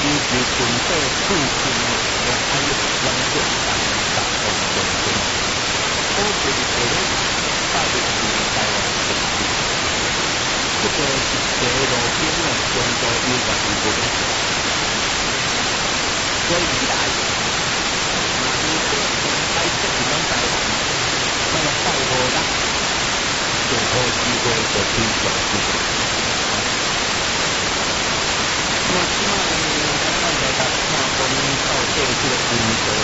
是准备促进我安利关键当大众中心，我就是为了带领台湾城市，这个是在路边的工作有关部分，所以未来，如果从开设这种台湾，那么到后来就好机会就推上去。那么，即卖咱看到这个运作